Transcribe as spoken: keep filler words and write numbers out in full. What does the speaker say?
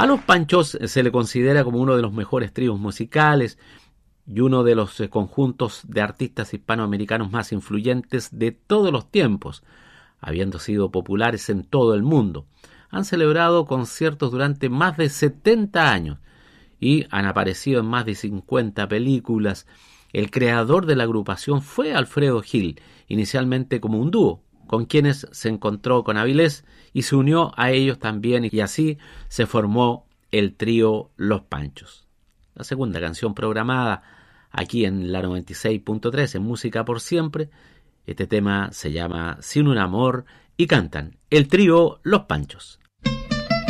A Los Panchos se le considera como uno de los mejores tríos musicales y uno de los conjuntos de artistas hispanoamericanos más influyentes de todos los tiempos, habiendo sido populares en todo el mundo. Han celebrado conciertos durante más de setenta años y han aparecido en más de cincuenta películas. El creador de la agrupación fue Alfredo Gil, inicialmente como un dúo, con quienes se encontró con avidez y se unió a ellos también, y así se formó el trío Los Panchos. La segunda canción programada aquí en la noventa y seis punto tres en Música por Siempre, este tema se llama Sin un amor y cantan el trío Los Panchos.